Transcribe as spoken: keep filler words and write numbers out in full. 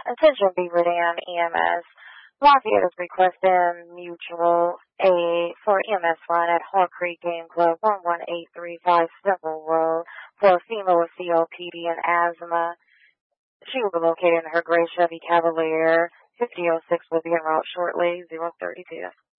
Attention Beaver Dam E M S. Lafayette is requesting mutual aid for E M S run at Hawk Creek Game Club, one one eight three five Civil Road, for a female with C O P D and asthma. She will be located in her gray Chevy Cavalier. fifty oh six will be en route shortly, zero thirty-two.